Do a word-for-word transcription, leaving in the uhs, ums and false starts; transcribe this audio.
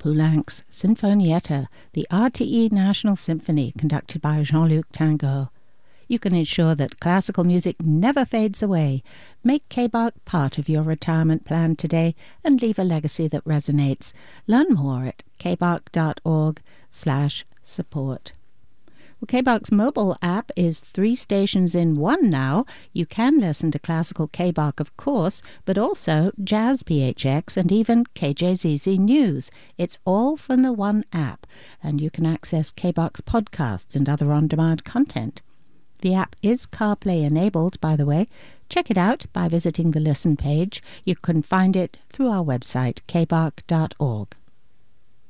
Poulenc's Sinfonietta, the R T E National Symphony conducted by Jean-Luc Tinguet. You can ensure that classical music never fades away. Make K B A C part of your retirement plan today and leave a legacy that resonates. Learn more at kbac.org slash support. Well, K B A C's mobile app is three stations in one now. You can listen to classical K B A C, of course, but also Jazz P H X and even K J Z Z News. It's all from the one app, and you can access K B A C's podcasts and other on-demand content. The app is CarPlay enabled, by the way. Check it out by visiting the Listen page. You can find it through our website, k b a c dot org.